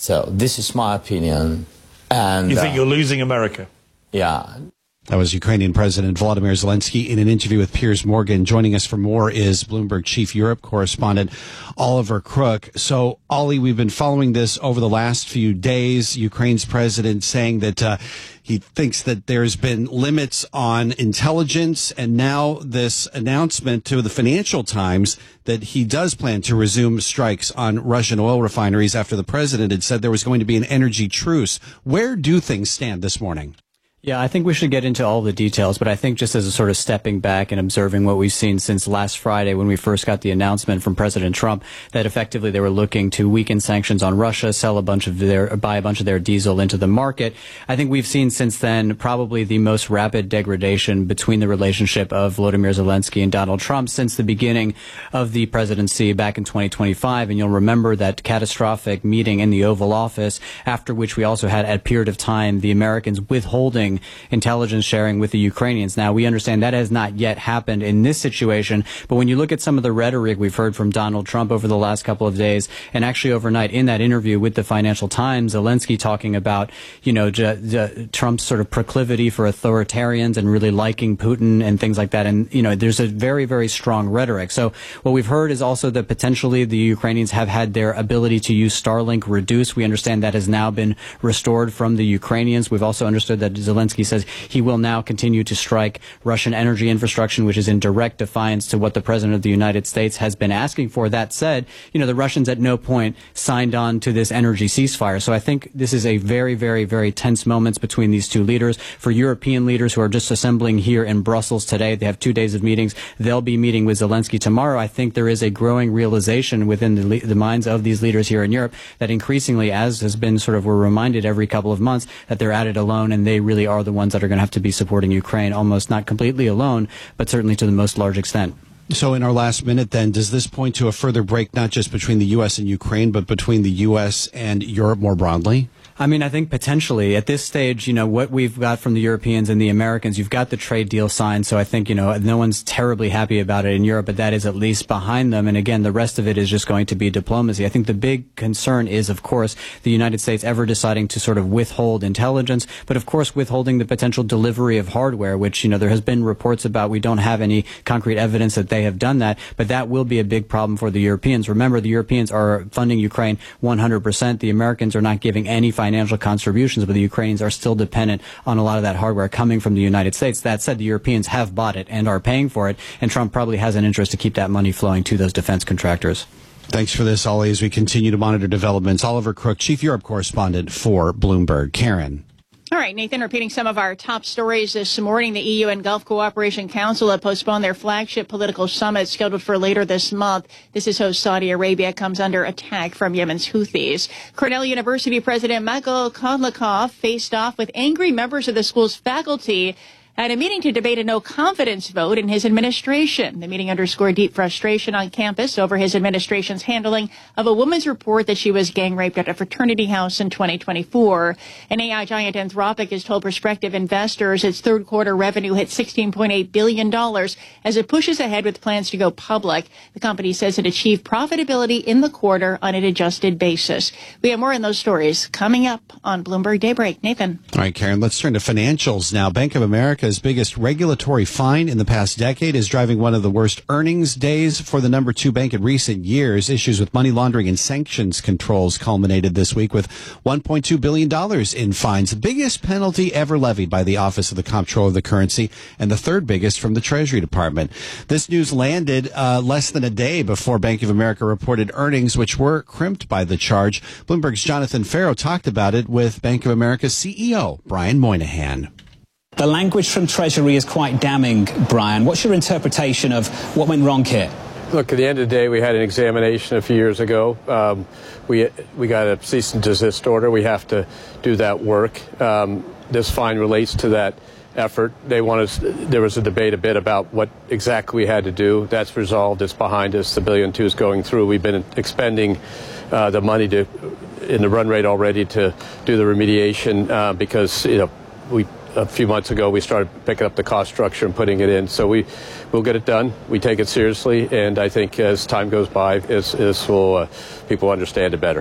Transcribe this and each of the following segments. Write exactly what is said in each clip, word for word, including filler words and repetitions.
So this is my opinion. And you think uh, you're losing America? Yeah. That was Ukrainian President Volodymyr Zelensky in an interview with Piers Morgan. Joining us for more is Bloomberg Chief Europe correspondent Oliver Crook. So, Ollie, we've been following this over the last few days. Ukraine's president saying that uh, he thinks that there's been limits on intelligence, and now this announcement to the Financial Times that he does plan to resume strikes on Russian oil refineries after the president had said there was going to be an energy truce. Where do things stand this morning? Yeah, I think we should get into all the details, but I think just as a sort of stepping back and observing what we've seen since last Friday when we first got the announcement from President Trump that effectively they were looking to weaken sanctions on Russia, sell a bunch of their, buy a bunch of their diesel into the market. I think we've seen since then probably the most rapid degradation between the relationship of Volodymyr Zelensky and Donald Trump since the beginning of the presidency back in twenty twenty-five. And you'll remember that catastrophic meeting in the Oval Office, after which we also had, at a period of time, the Americans withholding intelligence sharing with the Ukrainians. Now, we understand that has not yet happened in this situation, but when you look at some of the rhetoric we've heard from Donald Trump over the last couple of days, and actually overnight in that interview with the Financial Times, Zelensky talking about, you know, j- j- Trump's sort of proclivity for authoritarians and really liking Putin and things like that. And, you know, there's a very, very strong rhetoric. So what we've heard is also that potentially the Ukrainians have had their ability to use Starlink reduced. We understand that has now been restored from the Ukrainians. We've also understood that Zelensky Zelensky says he will now continue to strike Russian energy infrastructure, which is in direct defiance to what the President of the United States has been asking for. That said, you know, the Russians at no point signed on to this energy ceasefire. So I think this is a very, very, very tense moment between these two leaders. For European leaders who are just assembling here in Brussels today, they have two days of meetings. They'll be meeting with Zelensky tomorrow. I think there is a growing realization within the, the minds of these leaders here in Europe that increasingly, as has been sort of, we're reminded every couple of months, that they're at it alone, and they really are the ones that are going to have to be supporting Ukraine, almost not completely alone, but certainly to the most large extent. So in our last minute, then, does this point to a further break, not just between the U S and Ukraine, but between the U S and Europe more broadly? I mean, I think potentially at this stage, you know, what we've got from the Europeans and the Americans, you've got the trade deal signed. So I think, you know, no one's terribly happy about it in Europe, but that is at least behind them. And again, the rest of it is just going to be diplomacy. I think the big concern is, of course, the United States ever deciding to sort of withhold intelligence, but of course, withholding the potential delivery of hardware, which, you know, there has been reports about. We don't have any concrete evidence that they have done that, but that will be a big problem for the Europeans. Remember, the Europeans are funding Ukraine one hundred percent. The Americans are not giving any financial contributions, but the Ukrainians are still dependent on a lot of that hardware coming from the United States. That said, the Europeans have bought it and are paying for it, and Trump probably has an interest to keep that money flowing to those defense contractors. Thanks for this, Ollie, as we continue to monitor developments. Oliver Crook, Chief Europe Correspondent for Bloomberg. Karen. All right, Nathan, repeating some of our top stories this morning. The E U and Gulf Cooperation Council have postponed their flagship political summit scheduled for later this month. This is host Saudi Arabia comes under attack from Yemen's Houthis. Cornell University President Michael Kodlakov faced off with angry members of the school's faculty at a meeting to debate a no-confidence vote in his administration. The meeting underscored deep frustration on campus over his administration's handling of a woman's report that she was gang-raped at a fraternity house in twenty twenty-four. An A I giant Anthropic has told prospective investors its third-quarter revenue hit sixteen point eight billion dollars as it pushes ahead with plans to go public. The company says it achieved profitability in the quarter on an adjusted basis. We have more on those stories coming up on Bloomberg Daybreak. Nathan. All right, Karen, let's turn to financials now. Bank of America America's biggest regulatory fine in the past decade is driving one of the worst earnings days for the number two bank in recent years. Issues with money laundering and sanctions controls culminated this week with one point two billion dollars in fines, the biggest penalty ever levied by the Office of the Comptroller of the Currency and the third biggest from the Treasury Department. This news landed uh, less than a day before Bank of America reported earnings, which were crimped by the charge. Bloomberg's Jonathan Farrow talked about it with Bank of America's C E O, Brian Moynihan. The language from Treasury is quite damning, Brian. What's your interpretation of what went wrong here? Look, at the end of the day, we had an examination a few years ago. Um, we we got a cease and desist order. We have to do that work. Um, this fine relates to that effort. They want us. There was a debate a bit about what exactly we had to do. That's resolved. It's behind us. The billion two is going through. We've been expending uh, the money to in the run rate already to do the remediation uh, because you know we. A few months ago, we started picking up the cost structure and putting it in. So we will get it done. We take it seriously, and I think as time goes by, this will uh, people understand it better.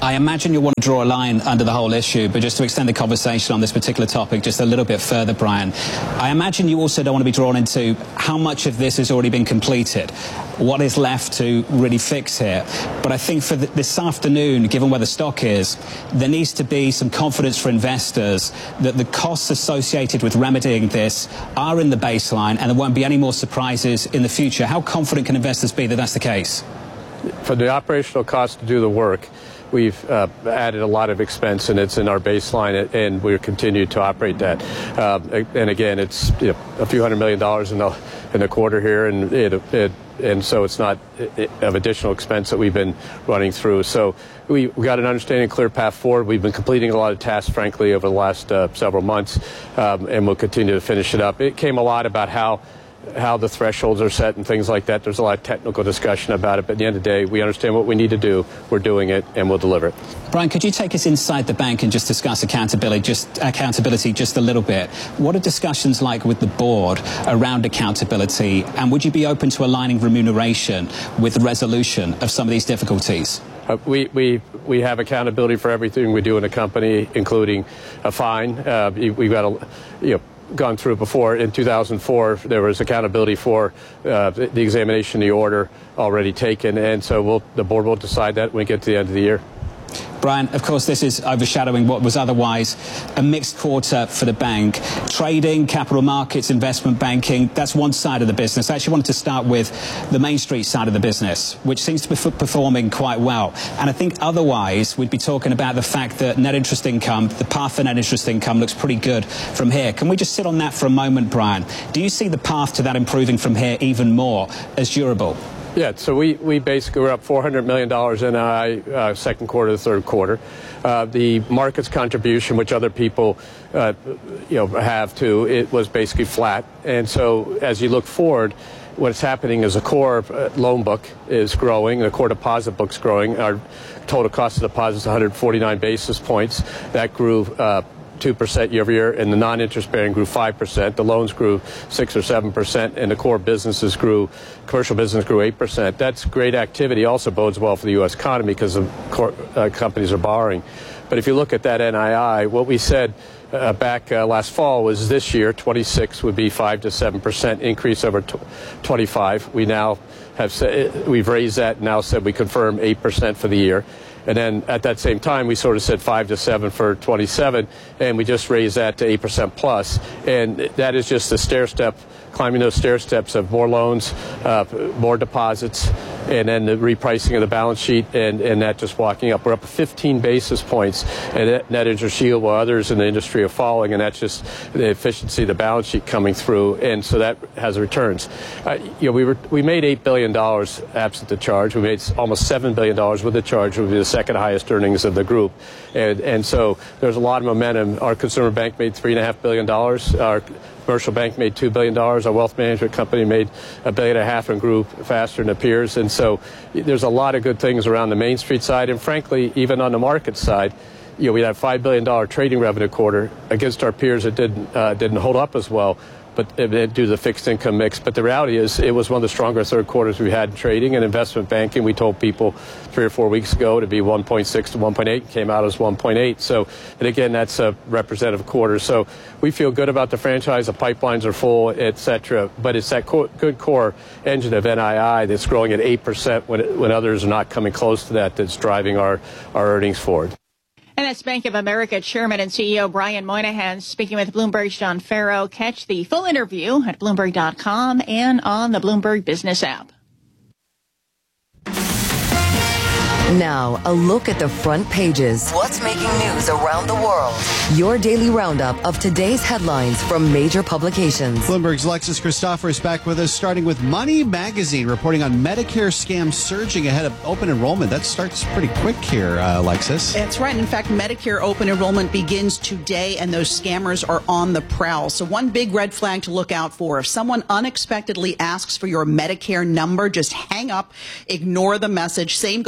I imagine you'll want to draw a line under the whole issue, but just to extend the conversation on this particular topic just a little bit further, Brian, I imagine you also don't want to be drawn into how much of this has already been completed, what is left to really fix here. But I think for th this afternoon, given where the stock is, there needs to be some confidence for investors that the costs associated with remedying this are in the baseline and there won't be any more surprises in the future. How confident can investors be that that's the case? For the operational cost to do the work, we've uh, added a lot of expense, and it's in our baseline, and we're continuing to operate that. Uh, and again, it's you know, a few hundred million dollars in the in the quarter here, and it, it and so it's not it, of additional expense that we've been running through. So we, we got an understanding, clear path forward. We've been completing a lot of tasks, frankly, over the last uh, several months, um, and we'll continue to finish it up. It came a lot about how. how the thresholds are set and things like that. There's a lot of technical discussion about it, but at the end of the day, we understand what we need to do. We're doing it, and we'll deliver it. Brian, could you take us inside the bank and just discuss accountability, just accountability, just a little bit? What are discussions like with the board around accountability, and would you be open to aligning remuneration with the resolution of some of these difficulties? Uh, we, we, we have accountability for everything we do in the company, including a fine. Uh, we've got a, you know, gone through before. In two thousand four, there was accountability for uh, the examination, the order already taken, and so we'll, the board will decide that when we get to the end of the year. Brian, of course, this is overshadowing what was otherwise a mixed quarter for the bank. Trading, capital markets, investment banking, that's one side of the business. I actually wanted to start with the Main Street side of the business, which seems to be performing quite well. And I think otherwise, we'd be talking about the fact that net interest income, the path for net interest income looks pretty good from here. Can we just sit on that for a moment, Brian? Do you see the path to that improving from here even more as durable? Yeah, so we, we basically were up four hundred million dollars in I uh, second quarter to third quarter. Uh, the market's contribution, which other people uh, you know, have too, it was basically flat. And so as you look forward, what's happening is the core loan book is growing, the core deposit book's growing. Our total cost of deposits is one hundred forty-nine basis points. That grew uh, two percent year over year, and the non-interest bearing grew five percent. The loans grew six or seven percent, and the core businesses grew, commercial business grew eight percent. That's great activity. Also bodes well for the U S economy because the core, uh, companies are borrowing. But if you look at that N I I, what we said uh, back uh, last fall was this year, twenty-six would be five to seven percent increase over twenty-five. We now have said, we've raised that and now said we confirm eight percent for the year. And then at that same time, we sort of said five to seven for twenty-seven, and we just raised that to eight percent plus. And that is just the stair step, climbing those stair steps of more loans, uh, more deposits, and then the repricing of the balance sheet, and, and that just walking up. We're up fifteen basis points and net interest yield, while others in the industry are falling, and that's just the efficiency of the balance sheet coming through, and so that has returns. Uh, you know, we were we made eight billion dollars absent the charge. We made almost seven billion dollars with the charge. It would be the second highest earnings of the group, and and so there's a lot of momentum. Our consumer bank made three and a half billion dollars. Our commercial bank made two billion dollars. Our wealth management company made a billion and a half and grew faster than it appears. And so there's a lot of good things around the Main Street side. And frankly, even on the market side, you know, we had a five billion dollars trading revenue quarter. Against our peers, it didn't, uh, didn't hold up as well, but it, it, due to the fixed income mix. But the reality is it was one of the stronger third quarters we had in trading and investment banking. We told people three or four weeks ago to be one point six to one point eight, came out as one point eight. So, and again, that's a representative quarter. So we feel good about the franchise. The pipelines are full, et cetera. But it's that co good core engine of N I I that's growing at eight percent when, it, when others are not coming close to that, that's driving our, our earnings forward. And that's Bank of America Chairman and C E O Brian Moynihan speaking with Bloomberg's John Farrow. Catch the full interview at Bloomberg dot com and on the Bloomberg Business app. Now, a look at the front pages. What's making news around the world? Your daily roundup of today's headlines from major publications. Bloomberg's Alexis Christopher is back with us, starting with Money Magazine, reporting on Medicare scams surging ahead of open enrollment. That starts pretty quick here, uh, Alexis. That's right. In fact, Medicare open enrollment begins today, and those scammers are on the prowl. So one big red flag to look out for. If someone unexpectedly asks for your Medicare number, just hang up, ignore the message. Same goes for calling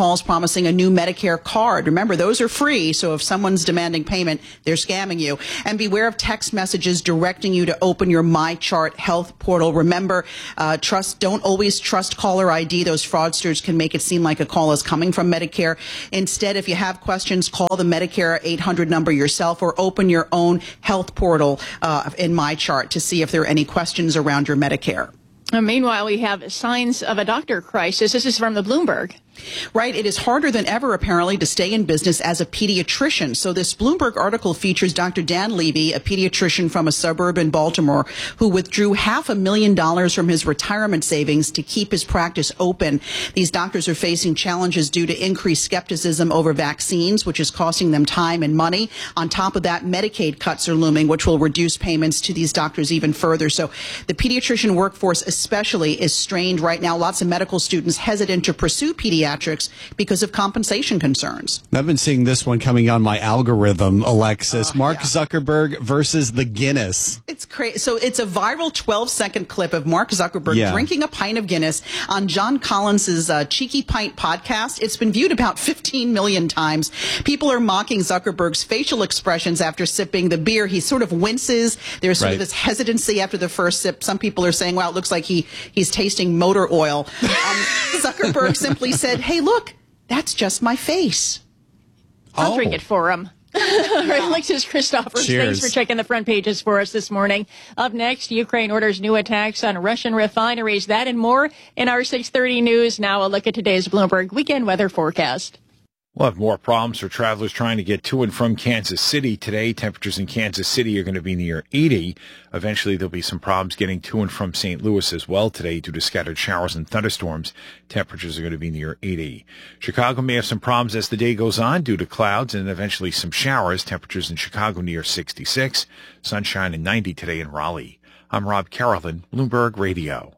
calls promising a new Medicare card. Remember, those are free, so if someone's demanding payment, they're scamming you. And beware of text messages directing you to open your MyChart health portal. Remember, uh, trust, don't always trust caller I D. Those fraudsters can make it seem like a call is coming from Medicare. Instead, if you have questions, call the Medicare eight hundred number yourself or open your own health portal uh, in MyChart to see if there are any questions around your Medicare. Uh, meanwhile, we have signs of a doctor crisis. This is from the Bloomberg. Right. It is harder than ever, apparently, to stay in business as a pediatrician. So this Bloomberg article features Doctor Dan Levy, a pediatrician from a suburb in Baltimore, who withdrew half a million dollars from his retirement savings to keep his practice open. These doctors are facing challenges due to increased skepticism over vaccines, which is costing them time and money. On top of that, Medicaid cuts are looming, which will reduce payments to these doctors even further. So the pediatrician workforce especially is strained right now. Lots of medical students hesitant to pursue pediatrics because of compensation concerns. I've been seeing this one coming on my algorithm, Alexis. Uh, Mark yeah. Zuckerberg versus the Guinness. It's crazy. So it's a viral twelve second clip of Mark Zuckerberg yeah. drinking a pint of Guinness on John Collins's uh, Cheeky Pint podcast. It's been viewed about fifteen million times. People are mocking Zuckerberg's facial expressions after sipping the beer. He sort of winces. There's sort right. of this hesitancy after the first sip. Some people are saying, wow, it looks like he he's tasting motor oil. Um, Zuckerberg simply said, hey, look, that's just my face. I'll Oh. drink it for him. All right, Alexis Christophers, Cheers. thanks for checking the front pages for us this morning. Up next, Ukraine orders new attacks on Russian refineries. That and more in our six thirty news. Now a look at today's Bloomberg weekend weather forecast. We'll have more problems for travelers trying to get to and from Kansas City today. Temperatures in Kansas City are going to be near eighty. Eventually, there'll be some problems getting to and from Saint Louis as well today due to scattered showers and thunderstorms. Temperatures are going to be near eighty. Chicago may have some problems as the day goes on due to clouds and eventually some showers. Temperatures in Chicago near sixty-six. Sunshine and ninety today in Raleigh. I'm Rob Carolyn, Bloomberg Radio.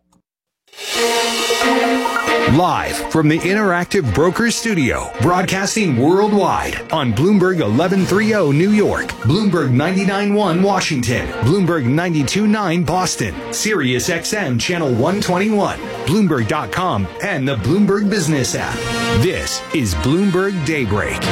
Live from the Interactive Brokers Studio, broadcasting worldwide on Bloomberg eleven thirty New York, Bloomberg ninety-nine point one Washington, Bloomberg ninety-two point nine Boston, Sirius X M Channel one twenty-one, Bloomberg dot com, and the Bloomberg Business app. This is Bloomberg Daybreak.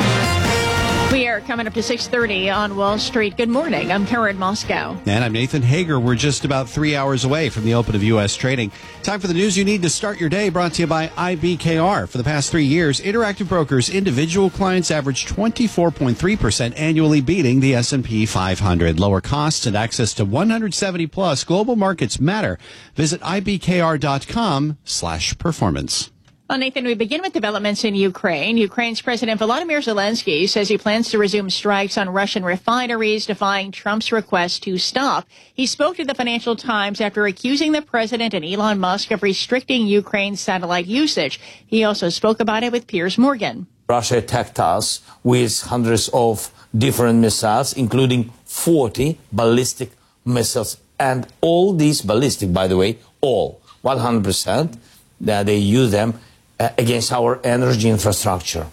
We are coming up to six thirty on Wall Street. Good morning. I'm Karen Moscow. And I'm Nathan Hager. We're just about three hours away from the open of U S trading. Time for the news you need to start your day, brought to you by I B K R. For the past three years, Interactive Brokers individual clients averaged twenty-four point three percent annually, beating the S and P five hundred. Lower costs and access to one hundred seventy plus global markets matter. Visit I B K R dot com slash performance. Well, Nathan, we begin with developments in Ukraine. Ukraine's President Volodymyr Zelensky says he plans to resume strikes on Russian refineries, defying Trump's request to stop. He spoke to the Financial Times after accusing the president and Elon Musk of restricting Ukraine's satellite usage. He also spoke about it with Piers Morgan. Russia attacked us with hundreds of different missiles, including forty ballistic missiles. And all these ballistic, by the way, all, one hundred percent, that they use them against our energy infrastructure.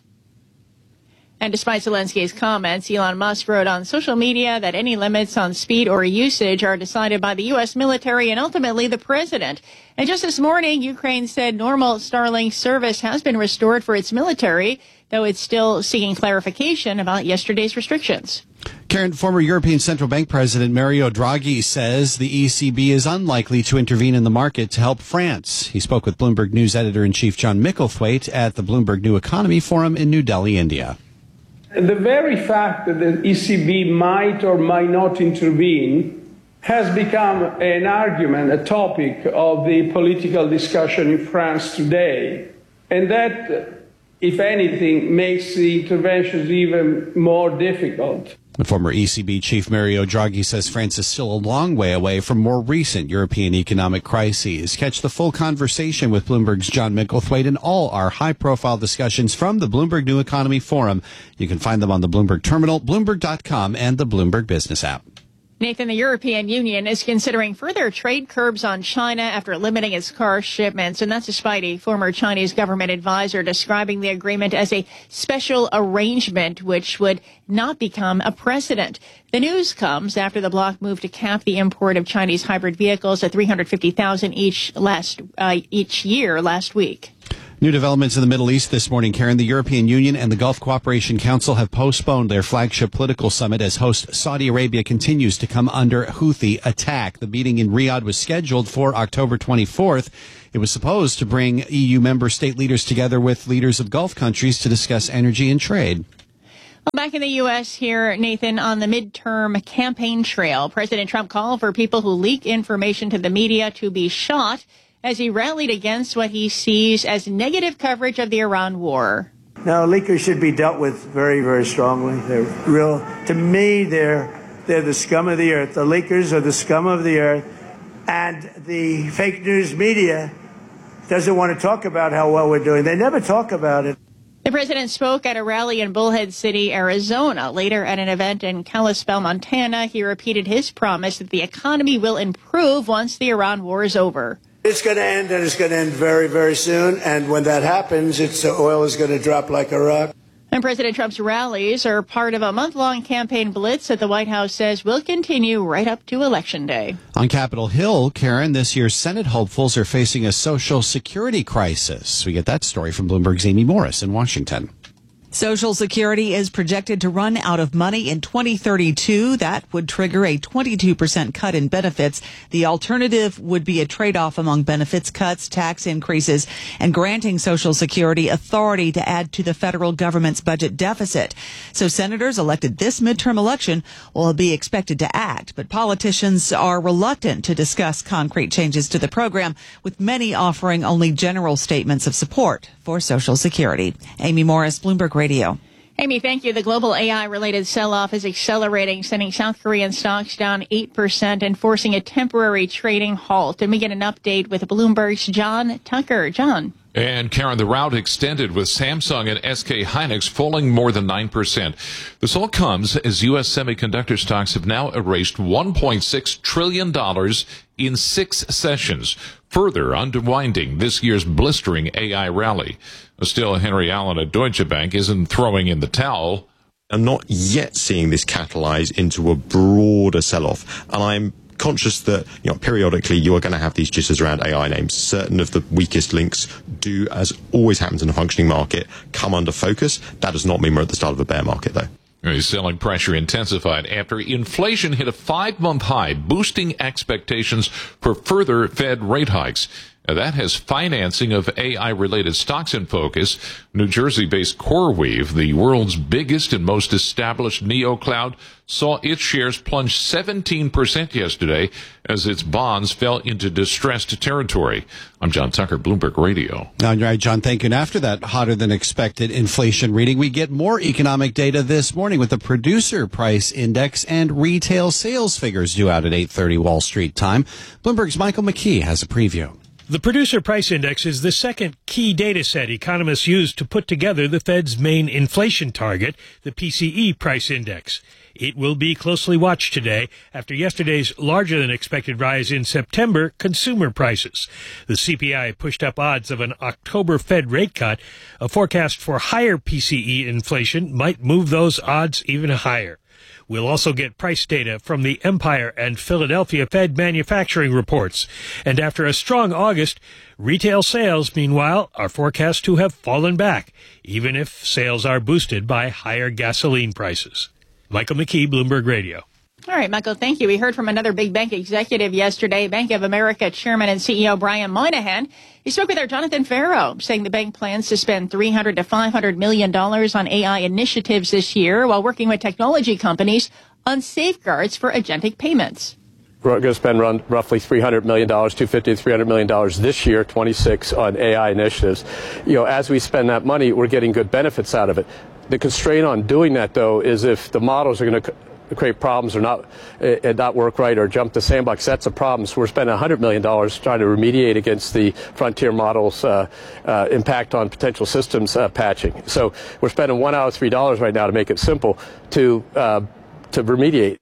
And despite Zelensky's comments, Elon Musk wrote on social media that any limits on speed or usage are decided by the U S military and ultimately the president. And just this morning, Ukraine said normal Starlink service has been restored for its military, though it's still seeking clarification about yesterday's restrictions. Karen, former European Central Bank President Mario Draghi says the E C B is unlikely to intervene in the market to help France. He spoke with Bloomberg News editor-in-chief John Micklethwaite at the Bloomberg New Economy Forum in New Delhi, India. The very fact that the E C B might or might not intervene has become an argument, a topic of the political discussion in France today, and that, if anything, makes the interventions even more difficult. The former E C B chief Mario Draghi says France is still a long way away from more recent European economic crises. Catch the full conversation with Bloomberg's John Micklethwaite and all our high-profile discussions from the Bloomberg New Economy Forum. You can find them on the Bloomberg Terminal, Bloomberg dot com, and the Bloomberg Business app. Nathan, the European Union is considering further trade curbs on China after limiting its car shipments, and that's despite a former Chinese government advisor describing the agreement as a special arrangement which would not become a precedent. The news comes after the bloc moved to cap the import of Chinese hybrid vehicles at three hundred fifty thousand each last uh, each year last week. New developments in the Middle East this morning, Karen. The European Union and the Gulf Cooperation Council have postponed their flagship political summit as host Saudi Arabia continues to come under Houthi attack. The meeting in Riyadh was scheduled for October twenty-fourth. It was supposed to bring E U member state leaders together with leaders of Gulf countries to discuss energy and trade. Well, back in the U S here, Nathan, on the midterm campaign trail, President Trump called for people who leak information to the media to be shot as he rallied against what he sees as negative coverage of the Iran war. No, leakers should be dealt with very, very strongly. They're real, to me, they're, they're the scum of the earth. The leakers are the scum of the earth. And the fake news media doesn't want to talk about how well we're doing. They never talk about it. The president spoke at a rally in Bullhead City, Arizona. Later, at an event in Kalispell, Montana, he repeated his promise that the economy will improve once the Iran war is over. It's going to end, and it's going to end very, very soon. And when that happens, it's, uh, oil is going to drop like a rock. And President Trump's rallies are part of a month-long campaign blitz that the White House says will continue right up to Election Day. On Capitol Hill, Karen, this year's Senate hopefuls are facing a Social Security crisis. We get that story from Bloomberg's Amy Morris in Washington. Social Security is projected to run out of money in twenty thirty-two. That would trigger a twenty-two percent cut in benefits. The alternative would be a trade-off among benefits cuts, tax increases, and granting Social Security authority to add to the federal government's budget deficit. So senators elected this midterm election will be expected to act, but politicians are reluctant to discuss concrete changes to the program, with many offering only general statements of support for Social Security. Amy Morris, Bloomberg Radio. Amy, thank you. The global A I-related sell-off is accelerating, sending South Korean stocks down eight percent and forcing a temporary trading halt. And we get an update with Bloomberg's John Tucker. John. And Karen, the rout extended with Samsung and S K Hynix falling more than nine percent. This all comes as U S semiconductor stocks have now erased one point six trillion dollars in six sessions, further unwinding this year's blistering A I rally. Still, Henry Allen at Deutsche Bank isn't throwing in the towel. I'm not yet seeing this catalyze into a broader sell-off, and I'm conscious that, you know, periodically you are going to have these jitters around A I names. Certain of the weakest links do, as always happens in a functioning market, come under focus. That does not mean we're at the start of a bear market, though. Selling pressure intensified after inflation hit a five-month high, boosting expectations for further Fed rate hikes. Now, that has financing of A I-related stocks in focus. New Jersey-based CoreWeave, the world's biggest and most established neo-cloud, saw its shares plunge seventeen percent yesterday as its bonds fell into distressed territory. I'm John Tucker, Bloomberg Radio. All right, John, thank you. And after that hotter-than-expected inflation reading, we get more economic data this morning with the Producer Price Index and retail sales figures due out at eight thirty Wall Street time. Bloomberg's Michael McKee has a preview. The Producer Price Index is the second key data set economists use to put together the Fed's main inflation target, the P C E Price Index. It will be closely watched today after yesterday's larger-than-expected rise in September consumer prices. The C P I pushed up odds of an October Fed rate cut. A forecast for higher P C E inflation might move those odds even higher. We'll also get price data from the Empire and Philadelphia Fed manufacturing reports. And after a strong August, retail sales, meanwhile, are forecast to have fallen back, even if sales are boosted by higher gasoline prices. Michael McKee, Bloomberg Radio. All right, Michael, thank you. We heard from another big bank executive yesterday, Bank of America Chairman and C E O Brian Moynihan. He spoke with our Jonathan Farrow, saying the bank plans to spend three hundred to five hundred million dollars on A I initiatives this year while working with technology companies on safeguards for agentic payments. We're going to spend run, roughly three hundred million dollars, two hundred fifty to three hundred million dollars this year, twenty-six, on A I initiatives. You know, as we spend that money, we're getting good benefits out of it. The constraint on doing that, though, is if the models are going to create problems or not uh, not work right or jump the sandbox, that's a problem. So we're spending one hundred million dollars trying to remediate against the frontier models' uh, uh, impact on potential systems uh, patching. So we're spending one out of three dollars right now to make it simple to uh, to remediate.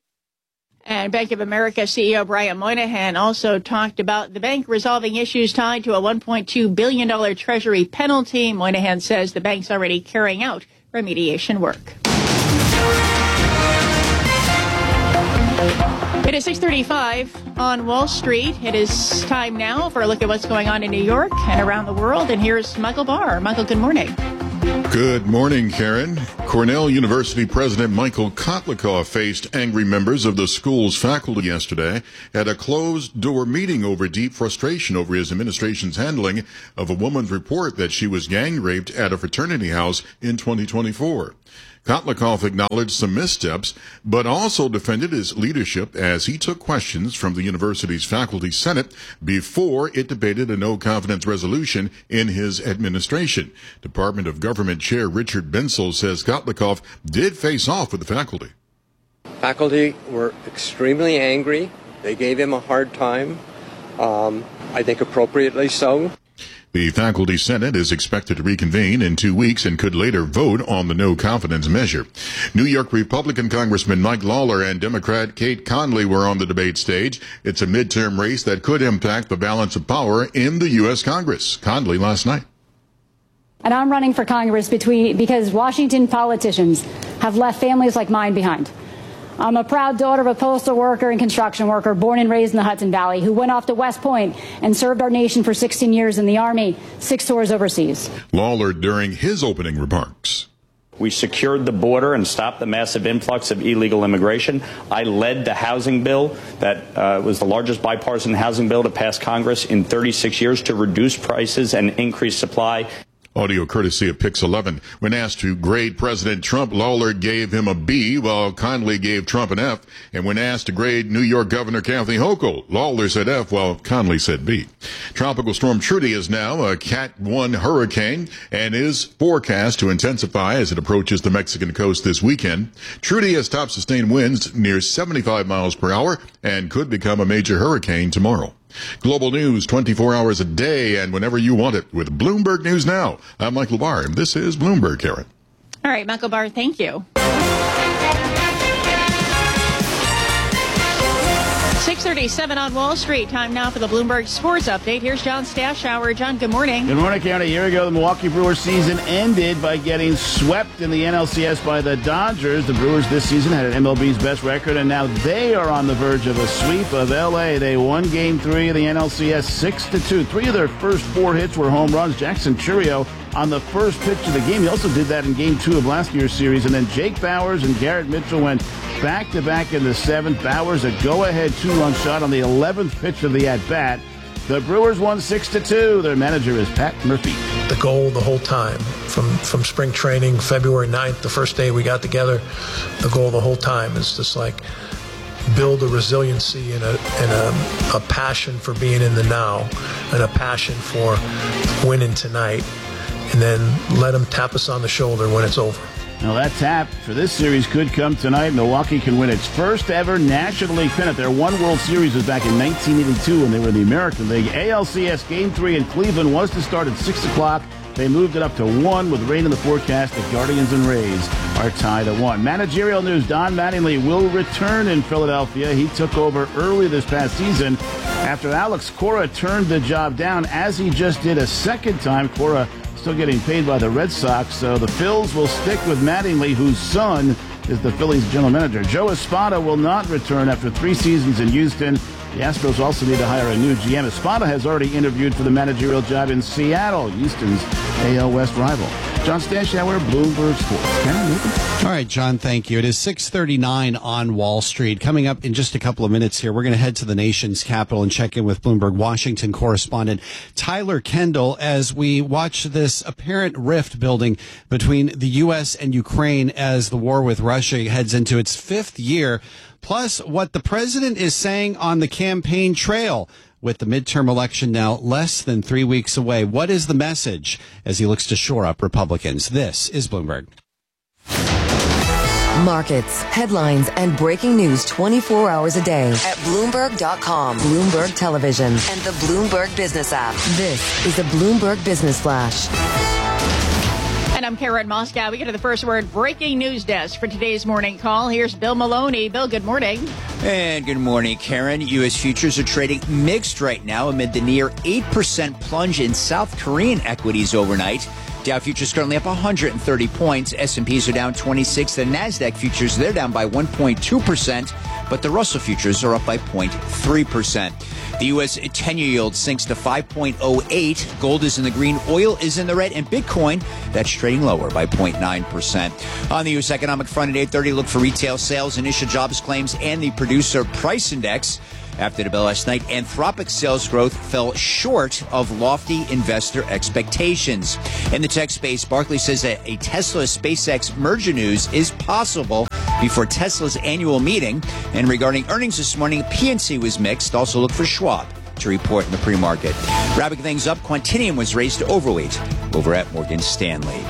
And Bank of America C E O Brian Moynihan also talked about the bank resolving issues tied to a one point two billion dollars Treasury penalty. Moynihan says the bank's already carrying out remediation work. It is six thirty-five on Wall Street. It is time now for a look at what's going on in New York and around the world. And here's Michael Barr. Michael, good morning. Good morning, Karen. Cornell University President Michael Kotlikoff faced angry members of the school's faculty yesterday at a closed-door meeting over deep frustration over his administration's handling of a woman's report that she was gang-raped at a fraternity house in twenty twenty-four. Kotlikoff acknowledged some missteps, but also defended his leadership as he took questions from the university's faculty senate before it debated a no-confidence resolution in his administration. Department of Government Chair Richard Bensel says Kotlikoff did face off with the faculty. Faculty were extremely angry. They gave him a hard time, um, I think appropriately so. The faculty senate is expected to reconvene in two weeks and could later vote on the no-confidence measure. New York Republican Congressman Mike Lawler and Democrat Kate Conley were on the debate stage. It's a midterm race that could impact the balance of power in the U S. Congress. Conley last night. And I'm running for Congress between because Washington politicians have left families like mine behind. I'm a proud daughter of a postal worker and construction worker born and raised in the Hudson Valley who went off to West Point and served our nation for sixteen years in the Army, six tours overseas. Lawler during his opening remarks. We secured the border and stopped the massive influx of illegal immigration. I led the housing bill that uh, was the largest bipartisan housing bill to pass Congress in thirty-six years to reduce prices and increase supply. Audio courtesy of Pix eleven. When asked to grade President Trump, Lawler gave him a B, while Conley gave Trump an F. And when asked to grade New York Governor Kathy Hochul, Lawler said F, while Conley said B. Tropical storm Trudy is now a Cat one hurricane and is forecast to intensify as it approaches the Mexican coast this weekend. Trudy has top sustained winds near seventy-five miles per hour and could become a major hurricane tomorrow. Global news twenty-four hours a day and whenever you want it with Bloomberg News Now. I'm Michael Barr, and this is Bloomberg, Karen. All right, Michael Barr, thank you. six thirty-seven on Wall Street. Time now for the Bloomberg Sports Update. Here's John Stashower. John, good morning. Good morning, Karen. A year ago, the Milwaukee Brewers season ended by getting swept in the N L C S by the Dodgers. The Brewers this season had an M L B's best record, and now they are on the verge of a sweep of L A. They won Game three of the N L C S six to two. Three of their first four hits were home runs. Jackson Chourio on the first pitch of the game. He also did that in Game two of last year's series. And then Jake Bauers and Garrett Mitchell went back-to-back in the seventh. Bauers a go-ahead two-run shot on the eleventh pitch of the at-bat. The Brewers won six to two. Their manager is Pat Murphy. The goal the whole time, from, from spring training, February ninth, the first day we got together, the goal the whole time is just like build a resiliency and a, and a, a passion for being in the now and a passion for winning tonight, and then let them tap us on the shoulder when it's over. Now that tap for this series could come tonight. Milwaukee can win its first ever National League pennant. Their one World Series was back in nineteen eighty-two when they were in the American League. A L C S Game three in Cleveland was to start at six o'clock. They moved it up to one with rain in the forecast. The Guardians and Rays are tied at one. Managerial news, Don Mattingly will return in Philadelphia. He took over early this past season after Alex Cora turned the job down, as he just did a second time. Cora still getting paid by the Red Sox, so the Phils will stick with Mattingly, whose son is the Phillies general manager. Joe Espada will not return after three seasons in Houston. The Astros also need to hire a new G M. Espada has already interviewed for the managerial job in Seattle, Houston's A L West rival. John Stashower, Bloomberg Sports. All right, John, thank you. It is six thirty-nine on Wall Street. Coming up in just a couple of minutes here, we're going to head to the nation's capital and check in with Bloomberg Washington correspondent Tyler Kendall as we watch this apparent rift building between the U S and Ukraine as the war with Russia heads into its fifth year, plus what the president is saying on the campaign trail. With the midterm election now less than three weeks away, what is the message as he looks to shore up Republicans? This is Bloomberg. Markets, headlines, and breaking news twenty-four hours a day at Bloomberg dot com, Bloomberg Television, and the Bloomberg Business app. This is the Bloomberg Business Flash. And I'm Karen Moscow. We get to the first word breaking news desk for today's morning call. Here's Bill Maloney. Bill, good morning. And good morning, Karen. U S futures are trading mixed right now amid the near eight percent plunge in South Korean equities overnight. Dow futures currently up one hundred thirty points. S and Ps are down twenty-six. The NASDAQ futures, they're down by one point two percent, but the Russell futures are up by zero point three percent. The U S ten-year yield sinks to five point oh eight. Gold is in the green, oil is in the red, and Bitcoin, that's trading lower by zero point nine percent. On the U S economic front at eight thirty, look for retail sales, initial jobs claims, and the producer price index. After the bell last night, Anthropic sales growth fell short of lofty investor expectations. In the tech space, Barclays says that a Tesla-SpaceX merger news is possible before Tesla's annual meeting. And regarding earnings this morning, P N C was mixed. Also look for Schwab to report in the pre-market. Wrapping things up, Quantinium was raised to overweight over at Morgan Stanley.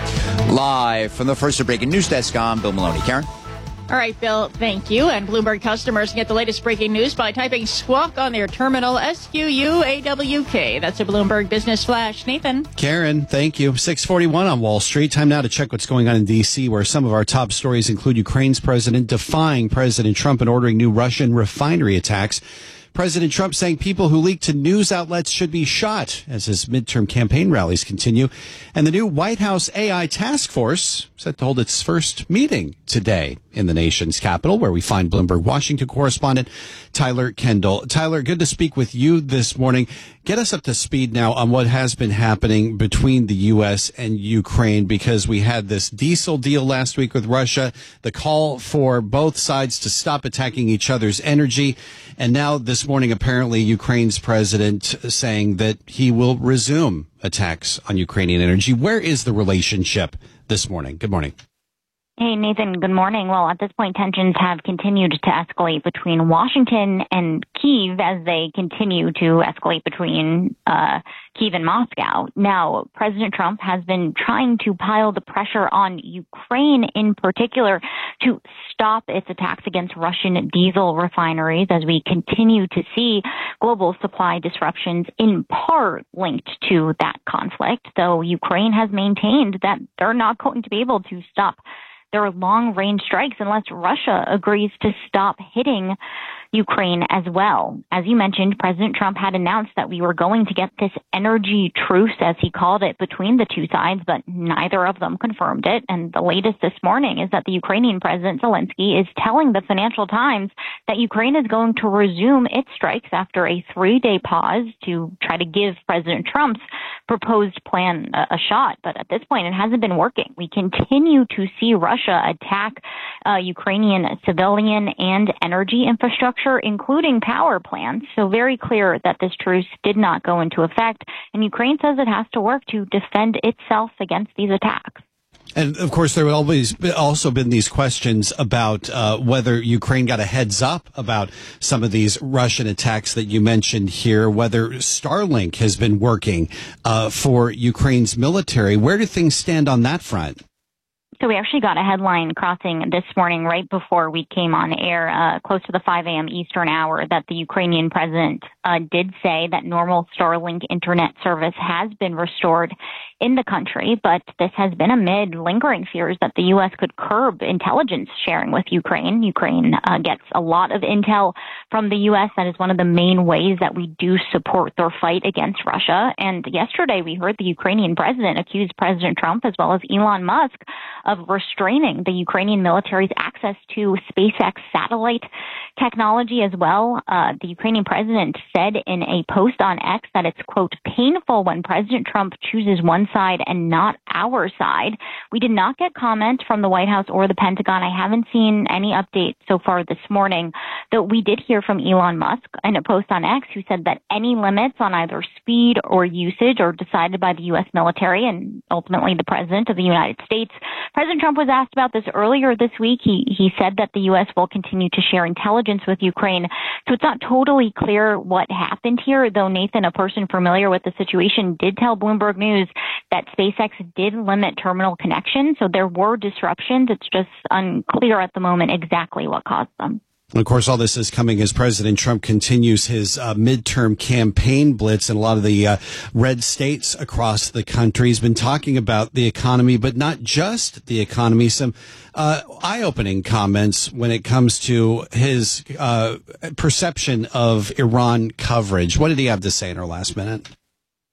Live from the First Breaking News Desk, I'm Bill Maloney. Karen? All right, Bill, thank you. And Bloomberg customers can get the latest breaking news by typing Squawk on their terminal, S Q U A W K. That's a Bloomberg Business Flash. Nathan? Karen, thank you. six forty-one on Wall Street. Time now to check what's going on in D C, where some of our top stories include Ukraine's president defying President Trump and ordering new Russian refinery attacks. President Trump saying people who leak to news outlets should be shot as his midterm campaign rallies continue. And the new White House A I task force set to hold its first meeting today in the nation's capital, where we find Bloomberg Washington correspondent Tyler Kendall. Tyler, good to speak with you this morning. Get us up to speed now on what has been happening between the U S and Ukraine, because we had this diesel deal last week with Russia, the call for both sides to stop attacking each other's energy, and now this morning apparently Ukraine's president saying that he will resume attacks on Ukrainian energy. Where is the relationship this morning? Good morning. Hey, Nathan, good morning. Well, at this point, tensions have continued to escalate between Washington and Kyiv as they continue to escalate between uh, Kyiv and Moscow. Now, President Trump has been trying to pile the pressure on Ukraine in particular to stop its attacks against Russian diesel refineries as we continue to see global supply disruptions in part linked to that conflict, though Ukraine has maintained that they're not going to be able to stop their long-range strikes unless Russia agrees to stop hitting Ukraine as well. As you mentioned, President Trump had announced that we were going to get this energy truce, as he called it, between the two sides, but neither of them confirmed it. And the latest this morning is that the Ukrainian President Zelensky is telling the Financial Times that Ukraine is going to resume its strikes after a three-day pause to try to give President Trump's proposed plan a, a shot. But at this point, it hasn't been working. We continue to see Russia attack uh, Ukrainian civilian and energy infrastructure, including power plants. So very clear that this truce did not go into effect. And Ukraine says it has to work to defend itself against these attacks. And of course, there have always also been these questions about uh, whether Ukraine got a heads up about some of these Russian attacks that you mentioned here, whether Starlink has been working uh, for Ukraine's military. Where do things stand on that front? So we actually got a headline crossing this morning right before we came on air, uh, close to the five a.m. Eastern hour, that the Ukrainian president uh, did say that normal Starlink internet service has been restored in the country, but this has been amid lingering fears that the U S could curb intelligence sharing with Ukraine. Ukraine uh, gets a lot of intel from the U S. That is one of the main ways that we do support their fight against Russia. And yesterday we heard the Ukrainian president accuse President Trump as well as Elon Musk of restraining the Ukrainian military's access to SpaceX satellite technology as well. Uh, the Ukrainian president said in a post on X that it's, quote, painful when President Trump chooses one side and not our side. We did not get comment from the White House or the Pentagon. I haven't seen any update so far this morning, though we did hear from Elon Musk in a post on X who said that any limits on either speed or usage are decided by the U S military and ultimately the President of the United States. President Trump was asked about this earlier this week. He, he said that the U S will continue to share intelligence with Ukraine. So it's not totally clear what happened here, though Nathan, a person familiar with the situation, did tell Bloomberg News that SpaceX did limit terminal connections. So there were disruptions. It's just unclear at the moment exactly what caused them. And of course, all this is coming as President Trump continues his uh, midterm campaign blitz in a lot of the uh, red states across the country. He's been talking about the economy, but not just the economy. Some uh, eye-opening comments when it comes to his uh, perception of Iran coverage. What did he have to say in our last minute?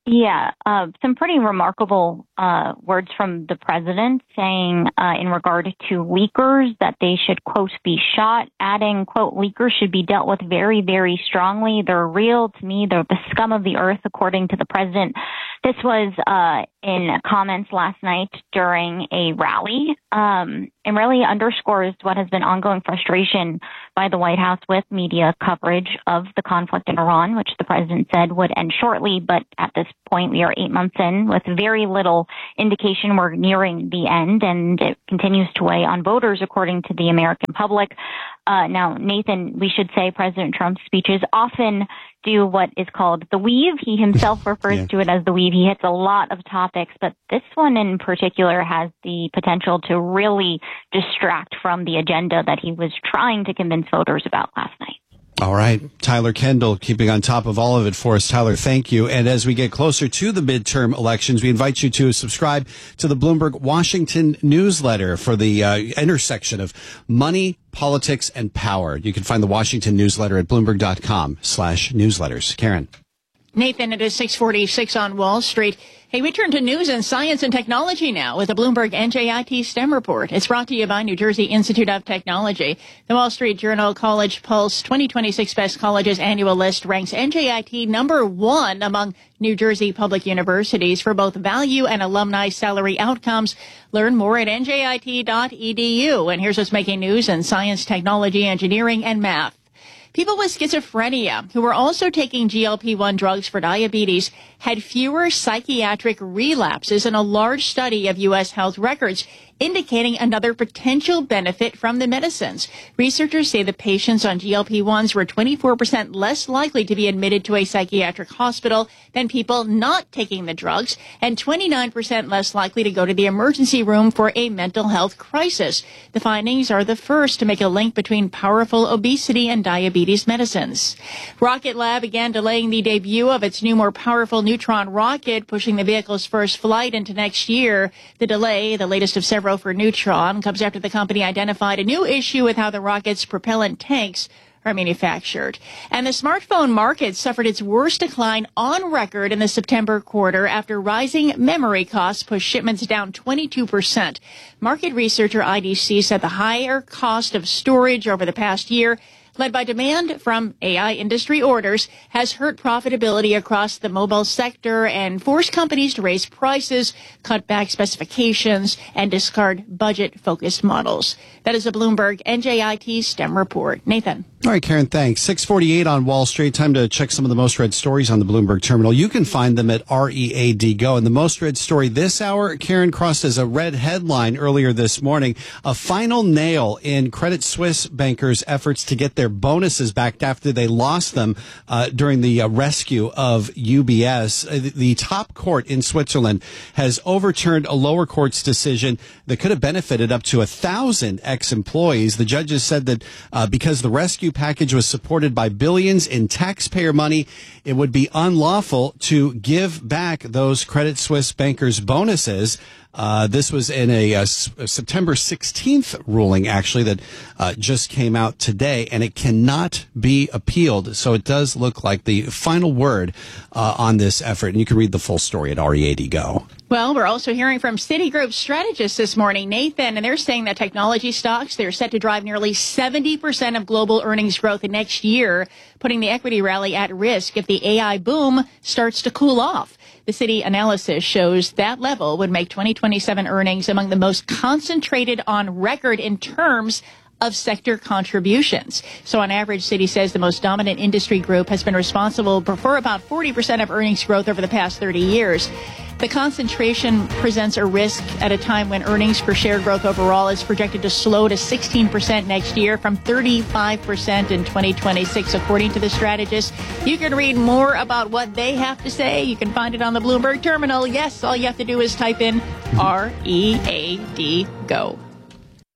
Yeah, uh, some pretty remarkable uh, words from the president saying uh, in regard to leakers that they should, quote, be shot, adding, quote, leakers should be dealt with very, very strongly. They're real. To me, they're the scum of the earth, according to the president. This was uh, in comments last night during a rally um, and really underscores what has been ongoing frustration by the White House with media coverage of the conflict in Iran, which the president said would end shortly. But at this point, we are eight months in with very little indication we're nearing the end, and it continues to weigh on voters, according to the American public. Uh, now, Nathan, we should say President Trump's speeches often do what is called the weave. He himself refers yeah. to it as the weave. He hits a lot of topics, but this one in particular has the potential to really distract from the agenda that he was trying to convince voters about last night. All right. Tyler Kendall keeping on top of all of it for us. Tyler, thank you. And as we get closer to the midterm elections, we invite you to subscribe to the Bloomberg Washington newsletter for the uh, intersection of money, politics, and power. You can find the Washington newsletter at bloomberg.com slash newsletters. Karen. Nathan, it is six forty-six on Wall Street. Hey, we turn to news and science and technology now with the Bloomberg N J I T STEM report. It's brought to you by New Jersey Institute of Technology. The Wall Street Journal College Pulse twenty twenty-six Best Colleges annual list ranks N J I T number one among New Jersey public universities for both value and alumni salary outcomes. Learn more at N J I T dot E D U. And here's what's making news in science, technology, engineering, and math. People with schizophrenia who were also taking G L P one drugs for diabetes had fewer psychiatric relapses in a large study of U S health records, indicating another potential benefit from the medicines. Researchers say the patients on G L P ones were twenty-four percent less likely to be admitted to a psychiatric hospital than people not taking the drugs, and twenty-nine percent less likely to go to the emergency room for a mental health crisis. The findings are the first to make a link between powerful obesity and diabetes medicines. Rocket Lab began delaying the debut of its new, more powerful Neutron rocket, pushing the vehicle's first flight into next year. The delay, the latest of several for Neutron, comes after the company identified a new issue with how the rocket's propellant tanks are manufactured. And the smartphone market suffered its worst decline on record in the September quarter after rising memory costs pushed shipments down twenty-two percent. Market researcher I D C said the higher cost of storage over the past year, led by demand from A I industry orders, has hurt profitability across the mobile sector and forced companies to raise prices, cut back specifications, and discard budget-focused models. That is a Bloomberg N J I T STEM report. Nathan. All right, Karen, thanks. six forty-eight on Wall Street. Time to check some of the most read stories on the Bloomberg terminal. You can find them at R E A D Go. And the most read story this hour, Karen, crossed as a red headline earlier this morning. A final nail in Credit Suisse bankers' efforts to get their bonuses back after they lost them uh, during the uh, rescue of U B S. Uh, the top court in Switzerland has overturned a lower court's decision that could have benefited up to a thousand ex-employees. The judges said that uh, because the rescue package was supported by billions in taxpayer money, it would be unlawful to give back those Credit Suisse bankers' bonuses. Uh, this was in a, a September sixteenth ruling, actually, that uh, just came out today, and it cannot be appealed. So it does look like the final word uh, on this effort. And you can read the full story at R E A D Go. Well, we're also hearing from Citigroup strategists this morning, Nathan, and they're saying that technology stocks, they're set to drive nearly seventy percent of global earnings growth next year, putting the equity rally at risk if the A I boom starts to cool off. The Citi analysis shows that level would make twenty twenty-seven earnings among the most concentrated on record in terms of sector contributions. So on average, Citi says the most dominant industry group has been responsible for about forty percent of earnings growth over the past thirty years. The concentration presents a risk at a time when earnings per share growth overall is projected to slow to sixteen percent next year from thirty-five percent in twenty twenty-six, according to the strategists. You can read more about what they have to say. You can find it on the Bloomberg terminal. Yes, all you have to do is type in R E A D Go.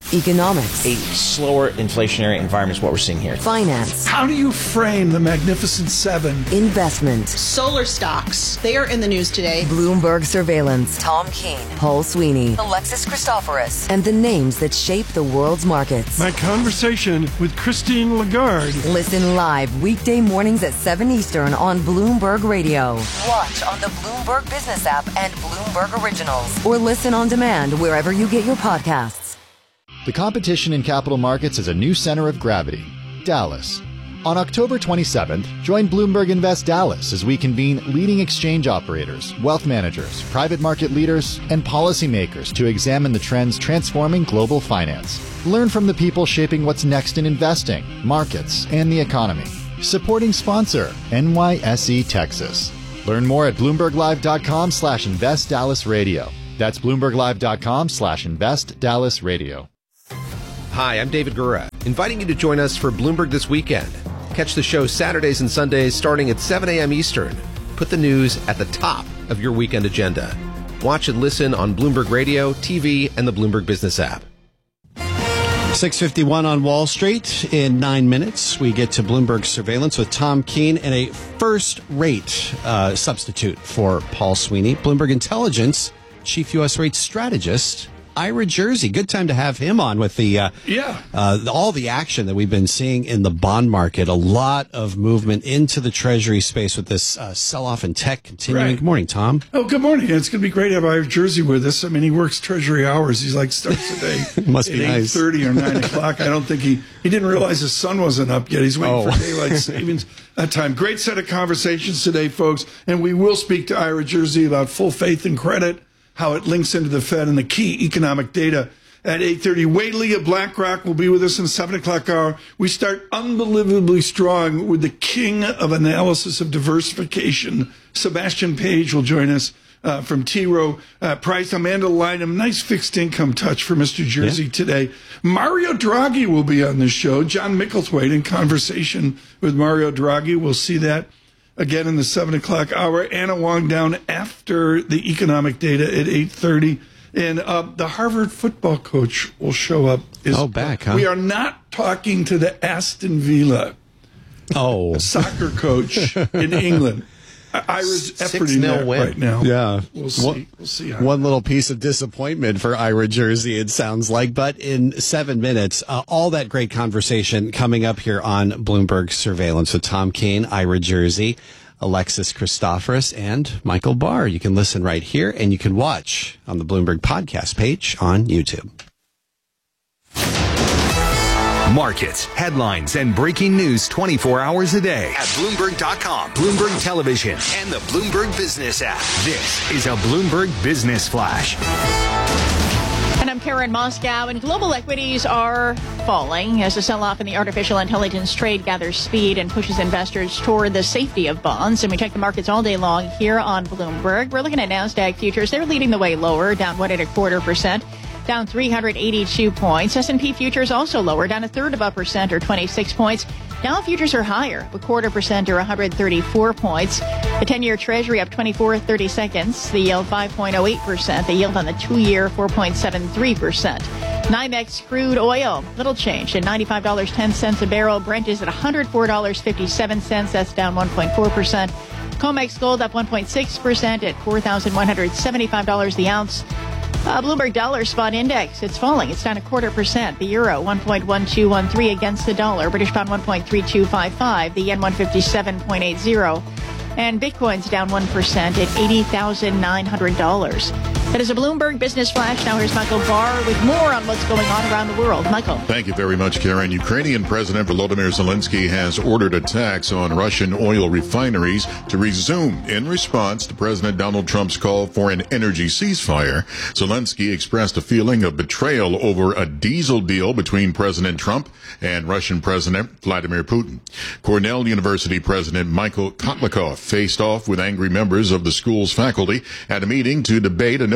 Economics. A slower inflationary environment is what we're seeing here. Finance. How do you frame the Magnificent Seven? Investment. Solar stocks. They are in the news today. Bloomberg Surveillance. Tom Keene. Paul Sweeney. Alexis Christoforous. And the names that shape the world's markets. My conversation with Christine Lagarde. Listen live weekday mornings at seven Eastern on Bloomberg Radio. Watch on the Bloomberg Business app and Bloomberg Originals. Or listen on demand wherever you get your podcasts. The competition in capital markets is a new center of gravity, Dallas. On October twenty-seventh, join Bloomberg Invest Dallas as we convene leading exchange operators, wealth managers, private market leaders, and policymakers to examine the trends transforming global finance. Learn from the people shaping what's next in investing, markets, and the economy. Supporting sponsor, N Y S E Texas. Learn more at BloombergLive.com slash Invest Dallas Radio. That's BloombergLive.com slash Invest Dallas Radio. Hi, I'm David Gura, inviting you to join us for Bloomberg This Weekend. Catch the show Saturdays and Sundays starting at seven a.m. Eastern. Put the news at the top of your weekend agenda. Watch and listen on Bloomberg Radio, T V, and the Bloomberg Business app. six fifty-one on Wall Street. In nine minutes, we get to Bloomberg Surveillance with Tom Keene and a first-rate uh, substitute for Paul Sweeney. Bloomberg Intelligence Chief U S Rates Strategist Ira Jersey. Good time to have him on with the uh, yeah uh, all the action that we've been seeing in the bond market. A lot of movement into the Treasury space with this uh, sell-off in tech continuing. Right. Good morning, Tom. Oh, good morning. It's going to be great to have Ira Jersey with us. I mean, he works Treasury hours. He's like starts the day Must be at nice. eight thirty or nine o'clock. I don't think he he didn't realize his sun wasn't up yet. He's waiting Oh. for daylight savings that time. Great set of conversations today, folks, and we will speak to Ira Jersey about full faith and credit, how it links into the Fed and the key economic data. At eight thirty, Wade Lee of BlackRock will be with us in the seven o'clock hour. We start unbelievably strong with the king of analysis of diversification. Sebastian Page will join us uh, from T. Rowe uh, Price. Amanda Lynham, nice fixed income touch for Mister Jersey yeah. today. Mario Draghi will be on the show. John Micklethwaite in conversation with Mario Draghi. We'll see that again in the seven o'clock hour. Anna Wong down after the economic data at eight thirty. And uh, the Harvard football coach will show up. Is, oh, back, huh? We are not talking to the Aston Villa oh. soccer coach in England. Ira's efforting that right now. Yeah. We'll see. One, we'll see how one little piece of disappointment for Ira Jersey, it sounds like. But in seven minutes, uh, all that great conversation coming up here on Bloomberg Surveillance with Tom Keene, Ira Jersey, Alexis Christoforous, and Michael Barr. You can listen right here, and you can watch on the Bloomberg podcast page on YouTube. Markets, headlines, and breaking news twenty-four hours a day at Bloomberg dot com, Bloomberg Television, and the Bloomberg Business app. This is a Bloomberg Business Flash. And I'm Karen Moscow, and global equities are falling as the sell-off in the artificial intelligence trade gathers speed and pushes investors toward the safety of bonds. And we check the markets all day long here on Bloomberg. We're looking at NASDAQ futures. They're leading the way lower, down one and a quarter percent, down three hundred eighty-two points. S and P futures also lower, down a third of a percent or twenty-six points. Dow futures are higher, a quarter percent or one hundred thirty-four points. The ten-year Treasury up twenty-four thirty-seconds. The yield five point oh eight percent. The yield on the two-year four point seven three percent. NYMEX crude oil, little change at ninety-five dollars and ten cents a barrel. Brent is at one hundred four dollars and fifty-seven cents. That's down one point four percent. COMEX gold up one point six percent at four thousand one hundred seventy-five dollars the ounce. Uh, Bloomberg Dollar Spot Index, it's falling. It's down a quarter percent. The euro, one point one two one three against the dollar. British pound, one point three two five five. The yen, one fifty-seven point eight zero. And Bitcoin's down one percent at eighty thousand nine hundred dollars. That is a Bloomberg Business Flash. Now here's Michael Barr with more on what's going on around the world. Michael. Thank you very much, Karen. Ukrainian President Volodymyr Zelensky has ordered attacks on Russian oil refineries to resume in response to President Donald Trump's call for an energy ceasefire. Zelensky expressed a feeling of betrayal over a diesel deal between President Trump and Russian President Vladimir Putin. Cornell University President Michael Kotlikov faced off with angry members of the school's faculty at a meeting to debate a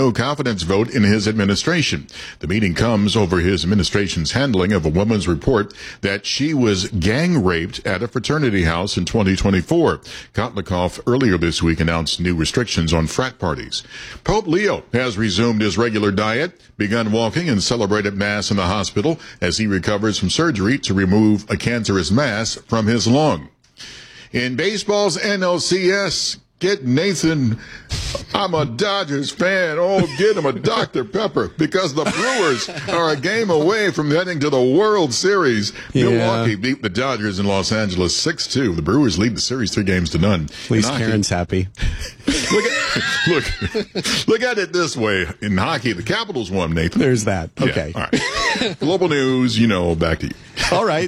no confidence vote in his administration. The meeting comes over his administration's handling of a woman's report that she was gang raped at a fraternity house in twenty twenty-four. Kotlikov earlier this week announced new restrictions on frat parties. Pope Leo has resumed his regular diet, begun walking, and celebrated Mass in the hospital as he recovers from surgery to remove a cancerous mass from his lung. In baseball's N L C S, get Nathan. I'm a Dodgers fan. Oh, get him a Doctor Pepper because the Brewers are a game away from heading to the World Series. Yeah. Milwaukee beat the Dodgers in Los Angeles six two. The Brewers lead the series three games to none. At least Karen's happy. Look at, look, look at it this way. In hockey, the Capitals won, Nathan. There's that. Okay. Yeah, all right. Global news, you know, back to you. All right.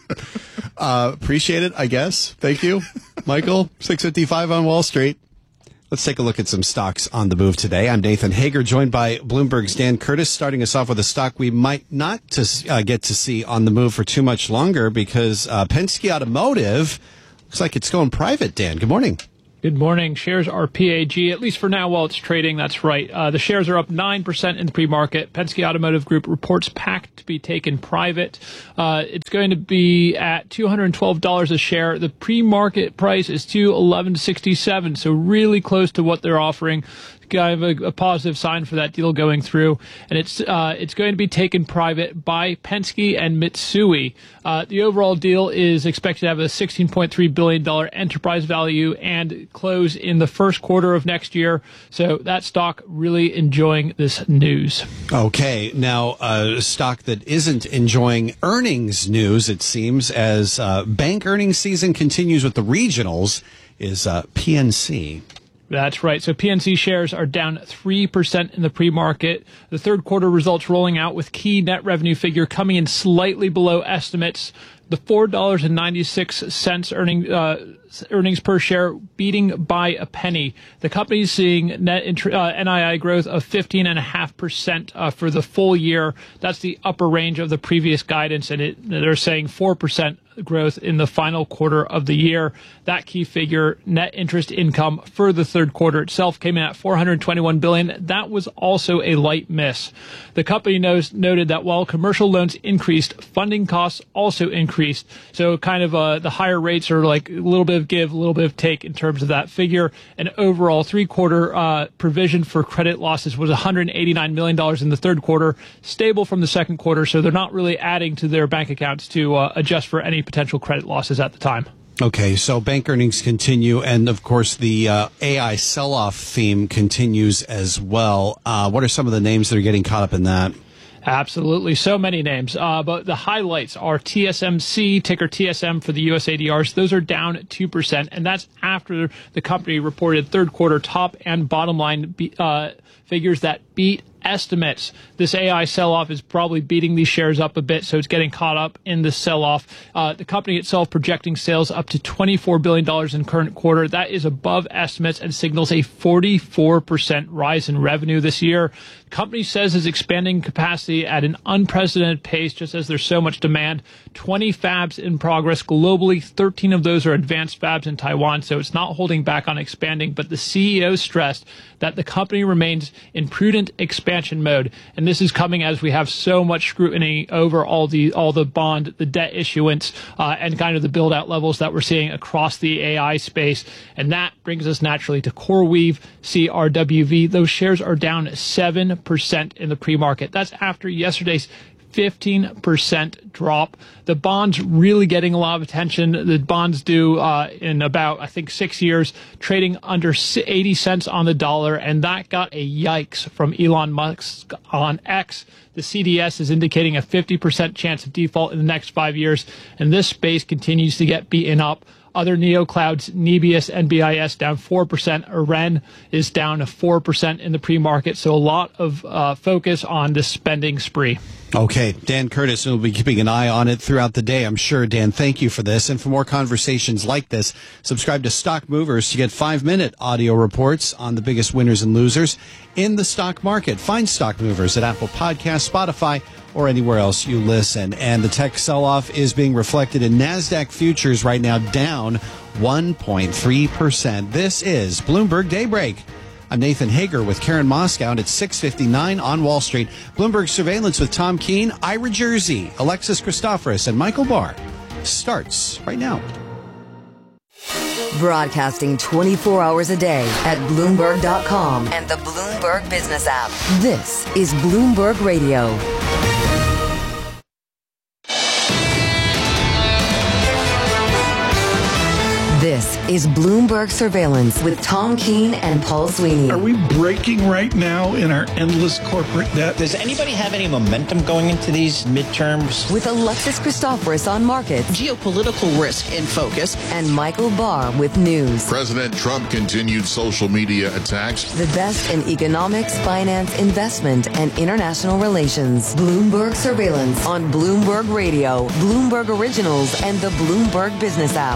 Uh, appreciate it, I guess. Thank you, Michael. six fifty-five on Wall Street. Let's take a look at some stocks on the move today. I'm Nathan Hager, joined by Bloomberg's Dan Curtis, starting us off with a stock we might not to, uh, get to see on the move for too much longer because uh, Penske Automotive looks like it's going private. Dan, good morning. Good morning. Shares are P A G, at least for now while it's trading. That's right. Uh, the shares are up nine percent in the pre-market. Penske Automotive Group reports packed to be taken private. Uh, it's going to be at two hundred twelve dollars a share. The pre-market price is two eleven sixty-seven, so really close to what they're offering. Kind of a, a positive sign for that deal going through, and it's uh, it's going to be taken private by Penske and Mitsui. Uh, the overall deal is expected to have a sixteen point three billion dollars enterprise value and close in the first quarter of next year. So that stock really enjoying this news. Okay, now a stock that isn't enjoying earnings news, it seems, as uh, bank earnings season continues with the regionals, is uh, P N C. That's right. So P N C shares are down three percent in the pre-market. The third quarter results rolling out with key net revenue figure coming in slightly below estimates. The four dollars and ninety-six cents earning, uh, earnings per share beating by a penny. The company is seeing net int- uh, N I I growth of fifteen point five percent uh, for the full year. That's the upper range of the previous guidance, and it, they're saying four percent growth in the final quarter of the year. That key figure, net interest income for the third quarter itself, came in at four hundred twenty-one billion dollars. That was also a light miss. The company knows, noted that while commercial loans increased, funding costs also increased. So kind of uh, the higher rates are like a little bit of give, a little bit of take in terms of that figure. And overall, three-quarter uh, provision for credit losses was one hundred eighty-nine million dollars in the third quarter, stable from the second quarter. So they're not really adding to their bank accounts to uh, adjust for any potential credit losses at the time. Okay, so bank earnings continue, and of course the uh, A I sell-off theme continues as well. Uh, what are some of the names that are getting caught up in that? Absolutely. So many names. Uh, but the highlights are T S M C, ticker T S M for the U S A D Rs. Those are down two percent, and that's after the company reported third quarter top and bottom line be, uh, figures that beat estimates. This A I sell-off is probably beating these shares up a bit, so it's getting caught up in the sell-off. Uh, the company itself projecting sales up to twenty-four billion dollars in current quarter. That is above estimates and signals a forty-four percent rise in revenue this year. The company says is expanding capacity at an unprecedented pace, just as there's so much demand. twenty fabs in progress globally. thirteen of those are advanced fabs in Taiwan, so it's not holding back on expanding. But the C E O stressed that the company remains in prudent expansion mode, and this is coming as we have so much scrutiny over all the all the bond, the debt issuance, uh, and kind of the build-out levels that we're seeing across the A I space. And that brings us naturally to CoreWeave, C R W V. Those shares are down seven percent in the pre-market. That's after yesterday's fifteen percent drop. The bond's really getting a lot of attention. The bonds due uh, in about, I think, six years, trading under eighty cents on the dollar, and that got a yikes from Elon Musk on X. The C D S is indicating a fifty percent chance of default in the next five years, and this space continues to get beaten up. Other neoclouds, Nebius, N B I S down four percent. Aren is down four percent in the pre-market. So a lot of uh, focus on the spending spree. Okay, Dan Curtis will be keeping an eye on it throughout the day, I'm sure. Dan, thank you for this. And for more conversations like this, subscribe to Stock Movers to get five-minute audio reports on the biggest winners and losers in the stock market. Find Stock Movers at Apple Podcasts, Spotify, or anywhere else you listen. And the tech sell-off is being reflected in NASDAQ futures right now, down one point three percent. This is Bloomberg Daybreak. I'm Nathan Hager with Karen Moscow, and it's six fifty-nine on Wall Street. Bloomberg Surveillance with Tom Keene, Ira Jersey, Alexis Christoforous, and Michael Barr starts right now. Broadcasting twenty-four hours a day at Bloomberg dot com and the Bloomberg Business app. This is Bloomberg Radio. This is Bloomberg Surveillance with Tom Keene and Paul Sweeney. Are we breaking right now in our endless corporate debt? Does anybody have any momentum going into these midterms? With Alexis Christoforous on markets, geopolitical risk in focus, and Michael Barr with news. President Trump continued social media attacks. The best in economics, finance, investment, and international relations. Bloomberg Surveillance on Bloomberg Radio, Bloomberg Originals, and the Bloomberg Business app.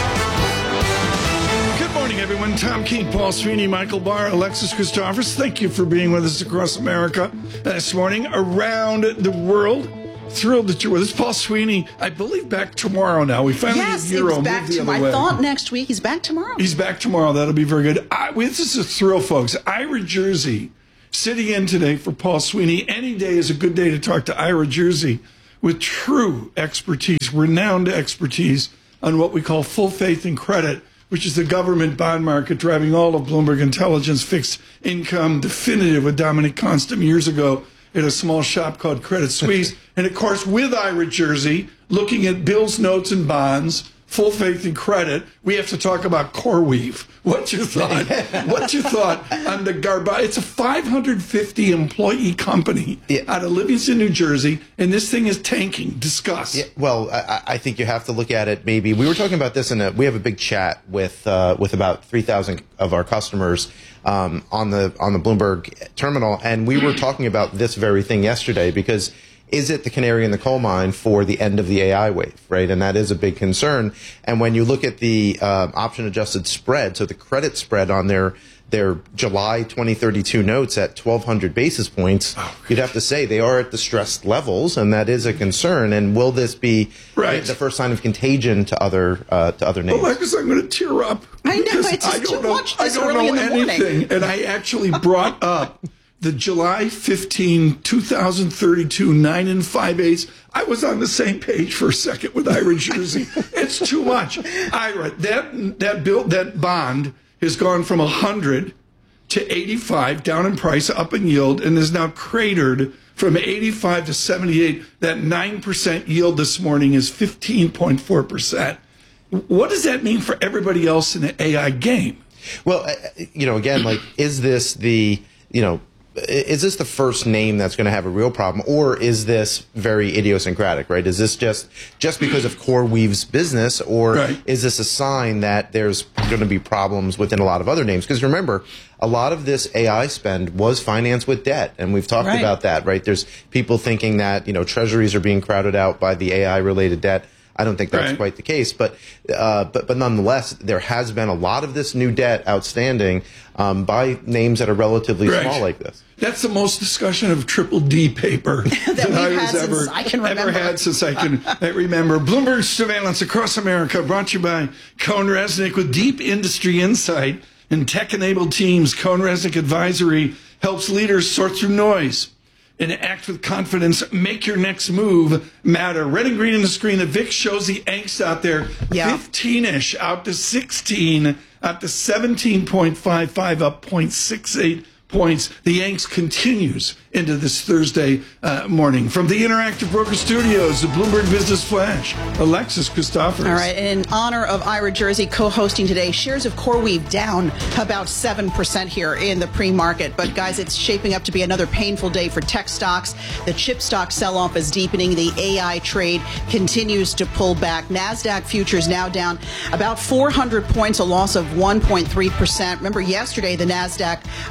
Good morning, everyone. Tom Keene, Paul Sweeney, Michael Barr, Alexis Christoforous. Thank you for being with us across America this morning, around the world. Thrilled that you're with us. Paul Sweeney, I believe, back tomorrow now. We finally yes, have Euro he's back moved the tomorrow. other way. I thought next week. He's back tomorrow. He's back tomorrow. That'll be very good. I, this is a thrill, folks. Ira Jersey sitting in today for Paul Sweeney. Any day is a good day to talk to Ira Jersey with true expertise, renowned expertise on what we call full faith and credit, which is the government bond market driving all of Bloomberg Intelligence fixed income definitive with Dominic Constant years ago at a small shop called Credit Suisse. And, of course, with Ira Jersey, looking at bills, notes, and bonds, full faith and credit, we have to talk about CoreWeave. What's your thought? What's your thought on the Garba? It's a five hundred fifty employee company yeah. out of Livingston, New Jersey, and this thing is tanking. Discuss. Yeah, well, I, I think you have to look at it maybe. We were talking about this in a, we have a big chat with uh, with about three thousand of our customers um, on the on the Bloomberg terminal, and we were talking about this very thing yesterday because is it the canary in the coal mine for the end of the A I wave, right? And that is a big concern. And when you look at the uh, option-adjusted spread, so the credit spread on their their July twenty thirty-two notes at twelve hundred basis points, oh, you'd have to say they are at distressed levels, and that is a concern. And will this be right. the first sign of contagion to other uh, to other names? Well, I guess I'm going to tear up. I know. I just I don't know, watched this I don't early know in the anything, morning. And I actually brought up the July fifteenth, twenty thirty-two, nine and five eighths. I was on the same page for a second with Ira Jersey. It's too much. Ira, that that bill, that bond has gone from one hundred to eighty-five, down in price, up in yield, and is now cratered from eighty-five to seventy-eight. That nine percent yield this morning is fifteen point four percent. What does that mean for everybody else in the A I game? Well, you know, again, like, is this the, you know, is this the first name that's going to have a real problem, or is this very idiosyncratic, right? Is this just just because of CoreWeave's business, or right. is this a sign that there's going to be problems within a lot of other names? Because remember, a lot of this A I spend was financed with debt, and we've talked right. about that, right? There's people thinking that, you know, treasuries are being crowded out by the A I-related debt. I don't think that's right. quite the case, but uh, but but nonetheless, there has been a lot of this new debt outstanding um, by names that are relatively right. small like this. That's the most discussion of triple D paper that, that I was ever I can ever had since I can remember. Bloomberg Surveillance across America, brought to you by Cohn Resnick with deep industry insight and tech-enabled teams. Cohn Resnick Advisory helps leaders sort through noise and act with confidence. Make your next move matter. Red and green on the screen. The V I X shows the angst out there. Yeah. fifteen-ish out to sixteen, out to seventeen point five five, up zero point six eight points. The angst continues into this Thursday uh, morning. From the Interactive Broker Studios, the Bloomberg Business Flash, Alexis Christoforous. All right, in honor of Ira Jersey co-hosting today, shares of CoreWeave down about seven percent here in the pre-market. But, guys, it's shaping up to be another painful day for tech stocks. The chip stock sell-off is deepening. The A I trade continues to pull back. NASDAQ futures now down about four hundred points, a loss of one point three percent. Remember, yesterday the NASDAQ uh, fell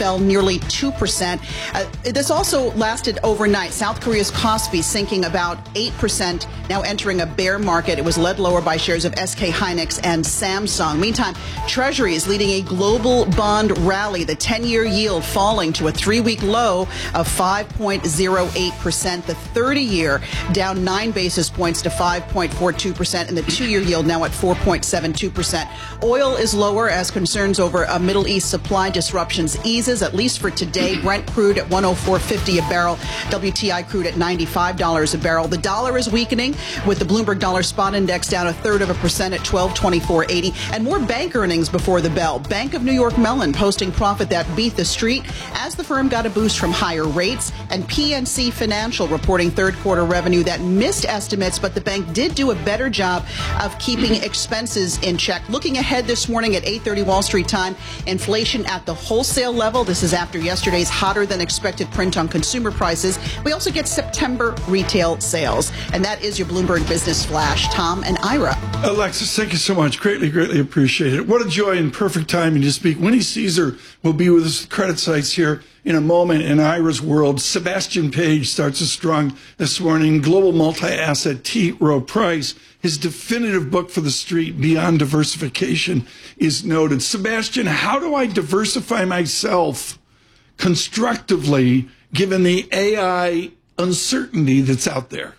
fell nearly two percent. Uh, this also lasted overnight. South Korea's Kospi sinking about eight percent, now entering a bear market. It was led lower by shares of S K Hynix and Samsung. Meantime, Treasury is leading a global bond rally. The ten-year yield falling to a three-week low of five point oh eight percent. The thirty-year down nine basis points to five point four two percent, and the two-year yield now at four point seven two percent. Oil is lower as concerns over a Middle East supply disruptions eases, at least for today. Brent crude at one oh four fifty a barrel. W T I crude at ninety-five dollars a barrel. The dollar is weakening, with the Bloomberg Dollar Spot Index down a third of a percent at twelve twenty-four eighty. And more bank earnings before the bell. Bank of New York Mellon posting profit that beat the street as the firm got a boost from higher rates. And P N C Financial reporting third quarter revenue that missed estimates, but the bank did do a better job of keeping expenses in check. Looking ahead this morning at eight thirty Wall Street time, inflation at the wholesale level. This is after yesterday's hotter than expected print on consumer prices. We also get September retail sales. And that is your Bloomberg Business Flash. Tom and Ira. Alexis, thank you so much. Greatly, greatly appreciate it. What a joy and perfect timing to speak. Winnie Caesar will be with us at Credit Sites here in a moment in Ira's world. Sebastian Page starts us strong this morning. Global multi-asset T. Rowe Price. His definitive book for the street, Beyond Diversification, is noted. Sebastian, how do I diversify myself constructively given the A I uncertainty that's out there?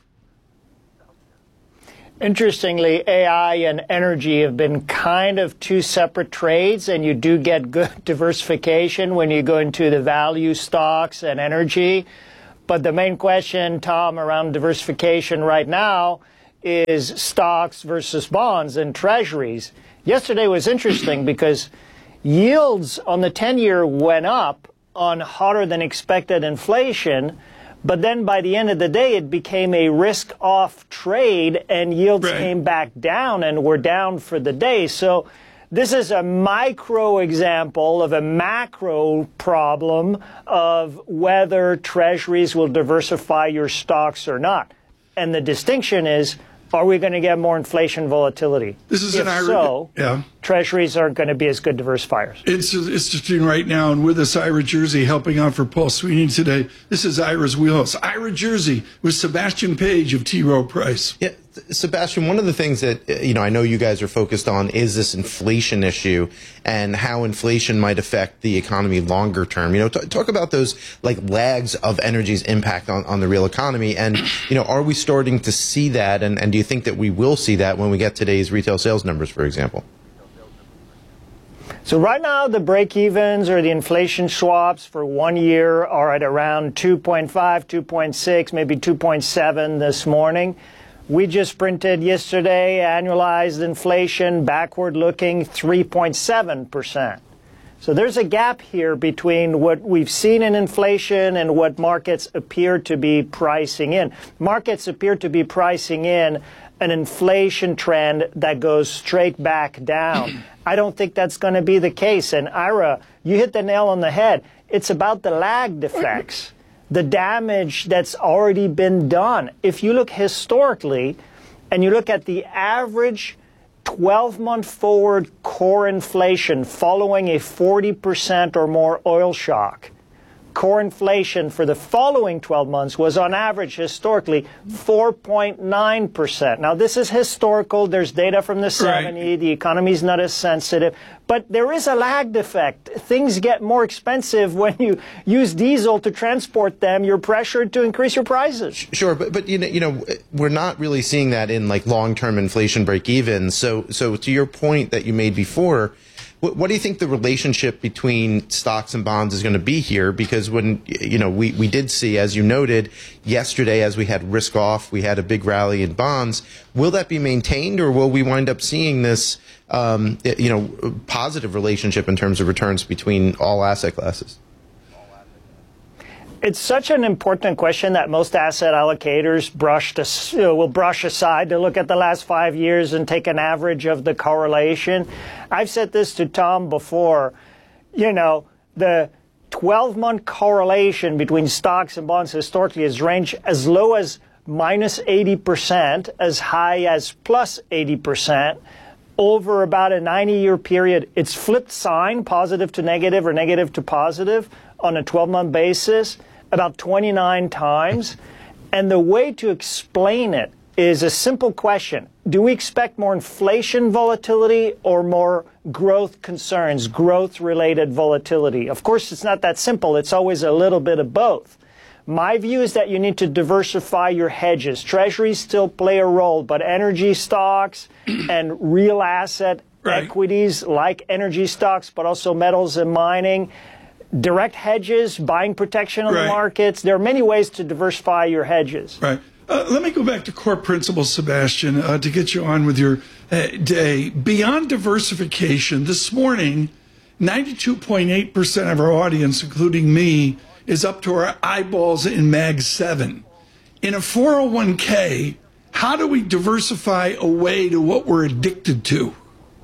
Interestingly, A I and energy have been kind of two separate trades, and you do get good diversification when you go into the value stocks and energy. But the main question, Tom, around diversification right now is stocks versus bonds and treasuries. Yesterday was interesting because yields on the ten-year went up on hotter than expected inflation, but then by the end of the day, it became a risk-off trade, and yields right. came back down and were down for the day. So this is a micro example of a macro problem of whether treasuries will diversify your stocks or not. And the distinction is, are we going to get more inflation volatility? This is if an Ira, so, yeah. treasuries aren't going to be as good diversifiers. It's interesting right now, and with us, Ira Jersey helping out for Paul Sweeney today. This is Ira's Wheelhouse. Ira Jersey with Sebastian Page of T. Rowe Price. Yeah, Sebastian, one of the things that, you know, I know you guys are focused on is this inflation issue and how inflation might affect the economy longer term. You know, t- talk about those like lags of energy's impact on, on the real economy. And, you know, are we starting to see that? And, and do you think that we will see that when we get today's retail sales numbers, for example? So right now, the break-evens or the inflation swaps for one year are at around two point five, two point six, maybe two point seven this morning. We just printed yesterday annualized inflation, backward-looking, three point seven percent. So there's a gap here between what we've seen in inflation and what markets appear to be pricing in. Markets appear to be pricing in an inflation trend that goes straight back down. I don't think that's going to be the case. And Ira, you hit the nail on the head. It's about the lagged effects, the damage that's already been done. If you look historically and you look at the average twelve-month forward core inflation following a forty percent or more oil shock, core inflation for the following twelve months was on average historically four point nine percent. Now, this is historical. There's data from the seventies. Right. The economy's not as sensitive. But there is a lagged effect. Things get more expensive when you use diesel to transport them. You're pressured to increase your prices. Sure, but but you know, you know we're not really seeing that in like long-term inflation break-even. So so to your point that you made before, what, what do you think the relationship between stocks and bonds is going to be here? Because when, you know, we, we did see, as you noted, yesterday as we had risk off, we had a big rally in bonds. Will that be maintained, or will we wind up seeing this, um, you know, positive relationship in terms of returns between all asset classes? It's such an important question that most asset allocators brush to, you know, will brush aside to look at the last five years and take an average of the correlation. I've said this to Tom before. You know, the twelve-month correlation between stocks and bonds historically has ranged as low as minus eighty percent, as high as plus eighty percent. over about a ninety-year period, it's flipped sign, positive to negative or negative to positive on a twelve-month basis about twenty-nine times. And the way to explain it is a simple question. Do we expect more inflation volatility or more growth concerns, growth-related volatility? Of course, it's not that simple. It's always a little bit of both. My view is that you need to diversify your hedges. Treasuries still play a role, but energy stocks and real asset right. equities like energy stocks, but also metals and mining, direct hedges, buying protection on right. the markets. There are many ways to diversify your hedges. Right. Uh, let me go back to core principles, Sebastian, uh, to get you on with your uh, day. Beyond diversification, this morning, ninety-two point eight percent of our audience, including me, is up to our eyeballs in Mag seven. In a four oh one k, how do we diversify away to what we're addicted to?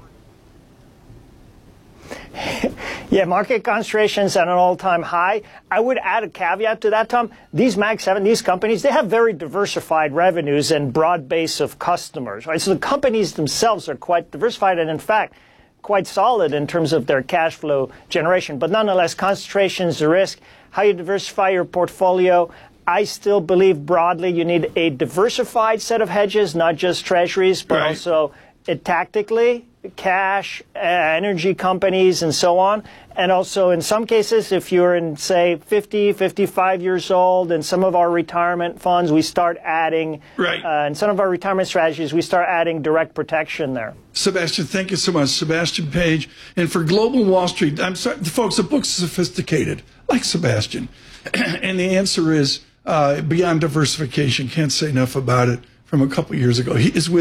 Yeah, market concentrations at an all-time high. I would add a caveat to that, Tom. These Mag seven, these companies, they have very diversified revenues and broad base of customers, right? So the companies themselves are quite diversified and, in fact, quite solid in terms of their cash flow generation. But nonetheless, concentration is a risk. How you diversify your portfolio, I still believe broadly you need a diversified set of hedges, not just treasuries, but right. also it tactically, cash, uh, energy companies, and so on. And also, in some cases, if you're in, say, fifty, fifty-five years old, in some of our retirement funds, we start adding, right. uh, in some of our retirement strategies, we start adding direct protection there. Sebastian, thank you so much. Sebastian Page. And for Global Wall Street, I'm sorry, folks, the book's sophisticated, like Sebastian. And the answer is uh, beyond diversification. Can't say enough about it from a couple years ago. He is with